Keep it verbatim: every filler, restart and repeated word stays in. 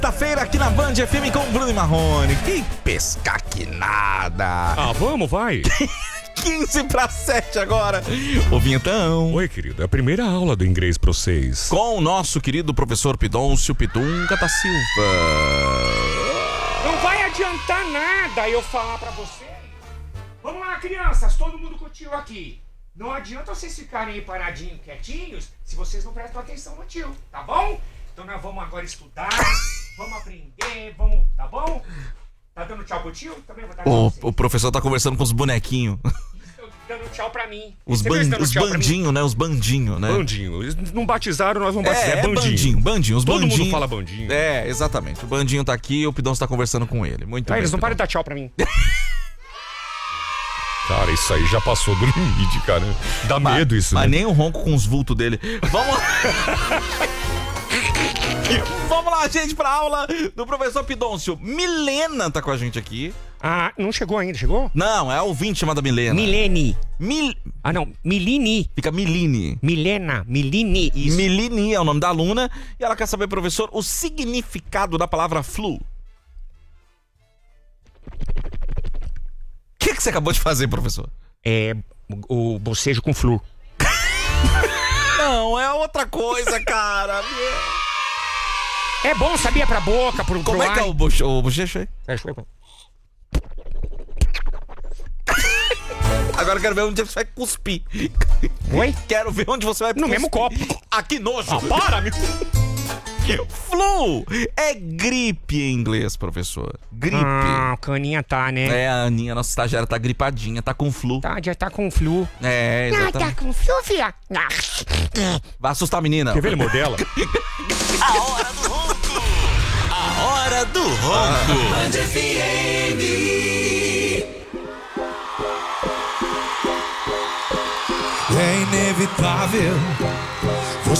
Quinta-feira aqui na Band F M com Bruno e Marrone. Que pescar que nada. Ah, vamos, vai. quinze para sete agora. Ô, Vintão. Oi, querido. É a primeira aula do inglês pra vocês. Com o nosso querido professor Pidoncio Pitunca da Silva. Não vai adiantar nada eu falar pra vocês. Vamos lá, crianças. Todo mundo curtiu aqui. Não adianta vocês ficarem aí paradinhos, quietinhos, se vocês não prestam atenção no tio, tá bom? Então nós vamos agora estudar, vamos aprender, vamos, tá bom? Tá dando tchau pro tio? Também vou dar tchau O, pra o professor tá conversando com os bonequinhos. dando tchau pra mim. Os, Você viu eles ban dando os tchau pra mim? bandinhos, né? Os bandinhos, né? Bandinho. Eles não batizaram, nós vamos batizar. É, É, é bandinho. bandinho, bandinho. Os Todo bandinho. mundo fala bandinho. É, exatamente. O bandinho tá aqui e o Pidoncio tá conversando com ele. Muito Ah, bem. eles não param de Pidoncio. dar tchau pra mim. Cara, isso aí já passou do limite, cara. Dá Mas- medo isso, Mas né? nem o ronco com os vultos dele. Vamos lá. Vamos lá, gente, pra aula do professor Pidoncio. Milena tá com a gente aqui. Ah, não chegou ainda, chegou? Não, é a ouvinte chamada Milena. Milene. Mil... Ah, não, Milini. Fica Miline. Milena, Milini, isso. Milini é o nome da aluna. E ela quer saber, professor, o significado da palavra flu. O que, que você acabou de fazer, professor? É o bocejo com flúor. Não, é outra coisa, cara. É bom, sabia, pra boca, pro, Como pro é que é ar. o, boche... o bochecho aí? É, deixa eu ver. Agora eu quero ver onde você vai cuspir. Oi? Quero ver onde você vai No mesmo copo. Ah, que nojo. Ah, para, meu. Flu é gripe em inglês, professor. Gripe. Ah, o caninha tá, né? É, a Aninha, nossa estagiária, tá gripadinha, tá com flu. Tá, já tá com flu. É, Ah, tá exatamente. com flu, filha. Ah. Vai assustar a menina. Quer ver ele modela? A hora do ronco. A hora do ronco. Band F M. É inevitável